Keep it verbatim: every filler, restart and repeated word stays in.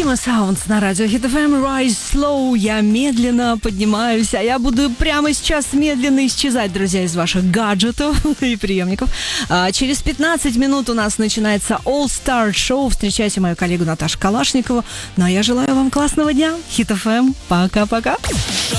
Дима Саундс на радио Hit эф эм. Rise slow. Я медленно поднимаюсь, а я буду прямо сейчас медленно исчезать, друзья, из ваших гаджетов и приемников. А через пятнадцать минут у нас начинается All Star Show. Встречайте мою коллегу Наташу Калашникову. Ну а я желаю вам классного дня. Hit эф эм. Пока-пока.